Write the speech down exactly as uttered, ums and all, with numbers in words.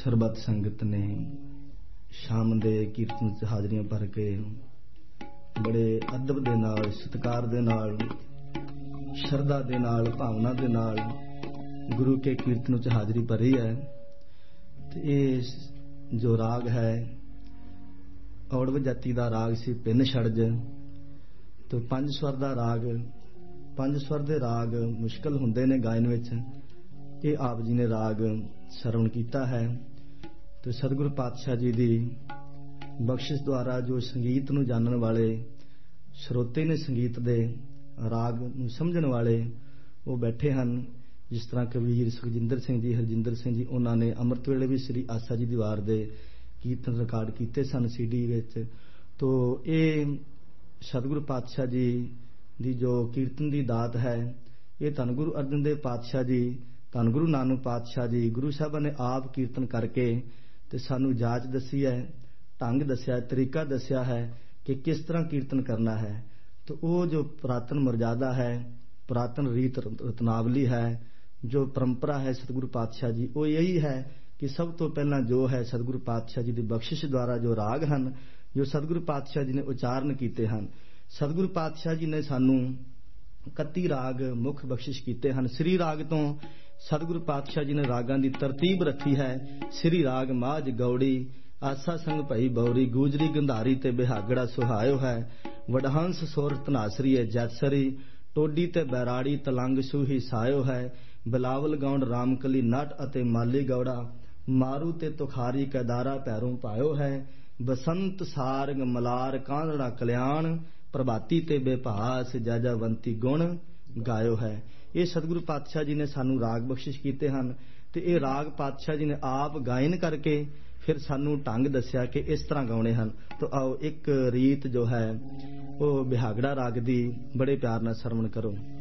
ਸਰਬੱਤ ਸੰਗਤ ਨੇ ਸ਼ਾਮ ਦੇ ਕੀਰਤਨ 'ਚ ਹਾਜ਼ਰੀਆਂ ਭਰ ਕੇ ਬੜੇ ਅਦਬ ਦੇ ਨਾਲ, ਸਤਿਕਾਰ ਦੇ ਨਾਲ, ਸ਼ਰਧਾ ਦੇ ਨਾਲ, ਭਾਵਨਾ ਦੇ ਨਾਲ ਗੁਰੂ ਕੇ ਕੀਰਤਨ 'ਚ ਹਾਜ਼ਰੀ ਭਰੀ ਹੈ। ਤੇ ਇਹ ਜੋ ਰਾਗ ਹੈ ਔੜਵ ਜਾਤੀ ਦਾ ਰਾਗ ਸੀ, ਪਿੰਨ ਛੜਜ। ਤੇ ਪੰਜ ਸਵਰ ਦਾ ਰਾਗ, ਪੰਜ ਸਵਰ ਦੇ ਰਾਗ ਮੁਸ਼ਕਲ ਹੁੰਦੇ ਨੇ ਗਾਇਨ ਵਿੱਚ। ਇਹ ਆਪ ਜੀ ਨੇ ਰਾਗ ਸਰਵਣ ਕੀਤਾ ਹੈ। ਤੇ ਸਤਿਗੁਰੂ ਪਾਤਸ਼ਾਹ ਜੀ ਦੀ ਬਖਸ਼ਿਸ਼ ਦੁਆਰਾ ਜੋ ਸੰਗੀਤ ਨੂੰ ਜਾਣਨ ਵਾਲੇ ਸਰੋਤੇ ਨੇ, ਸੰਗੀਤ ਦੇ ਰਾਗ ਨੂੰ ਸਮਝਣ ਵਾਲੇ, ਉਹ ਬੈਠੇ ਹਨ। ਜਿਸ ਤਰ੍ਹਾਂ ਕਵੀਰ ਸੁਖਜਿੰਦਰ ਸਿੰਘ ਜੀ, ਹਰਜਿੰਦਰ ਸਿੰਘ ਜੀ, ਉਹਨਾਂ ਨੇ ਅੰਮ੍ਰਿਤ ਵੇਲੇ ਵੀ ਸ੍ਰੀ ਆਸਾ ਜੀ ਦੀ ਵਾਰ ਦੇ ਕੀਰਤਨ ਰਿਕਾਰਡ ਕੀਤੇ ਸਨ ਸੀਡੀ ਵਿੱਚ। ਤੋ ਇਹ ਸਤਿਗੁਰੂ ਪਾਤਸ਼ਾਹ ਜੀ ਦੀ ਜੋ ਕੀਰਤਨ ਦੀ ਦਾਤ ਹੈ, ਇਹ ਧੰਨ ਗੁਰੂ ਅਰਜਨ ਦੇਵ ਪਾਤਸ਼ਾਹ ਜੀ, ਧੰਨ ਗੁਰੂ ਨਾਨਕ ਪਾਤਸ਼ਾਹ ਜੀ, ਗੁਰੂ ਸਾਹਿਬਾਂ ਨੇ ਆਪ ਕੀਰਤਨ ਕਰਕੇ ਤੇ ਸਾਨੂੰ ਜਾਚ ਦੱਸੀ ਹੈ, ਢੰਗ ਦੱਸਿਆ, ਤਰੀਕਾ ਦੱਸਿਆ ਹੈ ਕਿ ਕਿਸ ਤਰ੍ਹਾਂ ਕੀਰਤਨ ਕਰਨਾ ਹੈ। तो वो जो पुरातन मर्यादा है, पुरातन रीत रत्नावली है, जो परंपरा है सतगुरु पातशाह जी, वो यही है कि सब तो पहला जो है सतगुरु पातशाह जी की बख्शिश द्वारा जो राग हैं, जो सतगुरु पातशाह जी ने उचारण किए हैं। सतगुरु पातशाह जी ने सानू इकत्ती राग मुख बख्शिश किए हैं। श्री राग तो सतगुरु पातशाह जी ने रागां की तरतीब रखी है। श्री राग माझ गौड़ी, आसा संग भई बौरी, गूजरी गंधारी ते बिहागड़ा सुहायो है। वडहंस सोर धनासरी है जैतसरी, टोडी ते बैराड़ी तलंग सूही सायो है। बिलावल गौंड रामकली नट अते माली गौड़ा, मारू ते तुखारी कैदारा पैरों पायो है। बसंत सारंग मलार कांधड़ा कल्याण, प्रभाती ते बेभास जैजावंती गुण गायो है। ये सतगुरु पातशाह जी ने सानू राग बख्शिश किए हैं। तो ये राग पातशाह जी ने आप गायन करके फिर सानू ढंग दस्या कि इस तरह गाने हैं। तो आओ एक रीत जो है वो बिहागड़ा राग दी बड़े प्यार नाल सरवण करो।